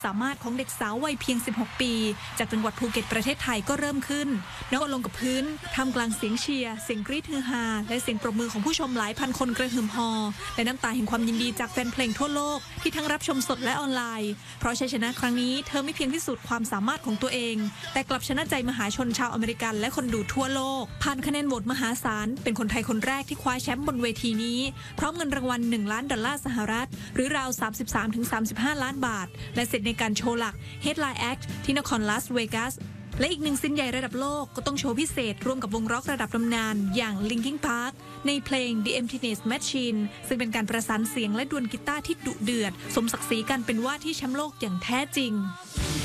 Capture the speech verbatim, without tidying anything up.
สามารถของเด็กสาววัยเพียงสิบหกปีจากจังหวัดภูเก็ตประเทศไทยก็เริ่มขึ้นน้องลงกับพื้นท่ามกลางเสียงเชียร์เสียงกรี๊ดฮือฮาและเสียงปรบมือของผู้ชมหลายพันคนกระหึ่มฮอและน้ำตาแห่งความยินดีจากแฟนเพลงทั่วโลกที่ทั้งรับชมสดและออนไลน์เพราะชัยชนะครั้งนี้เธอไม่เพียงพิสูจน์ความสามารถของตัวเองแต่กลับชนะใจมหาชนชาวอเมริกันและคนดูทั่วโลกผ่านคะแนนโหวตมหาศาลเป็นคนไทยคนแรกที่คว้าแชมป์บนเวทีนี้พร้อมเงินรางวัลหนึ่งล้านดอลลาร์สหรัฐหรือราว สามสิบสามถึงสามสิบห้า ล้านบาทและเสร็จในการโชว์หลัก Headline Act ที่นครลาสเวกัสและอีกหนึ่งสิ้นใหญ่ระดับโลกก็ต้องโชว์พิเศษร่วมกับวงร็อกระดับตำนานอย่าง Linkin Park ในเพลง The Emptiness Machine ซึ่งเป็นการประสานเสียงและดวลกีตาร์ที่ดุเดือดสมศักดิ์ศรีการเป็นว่าที่แชมป์โลกอย่างแท้จริง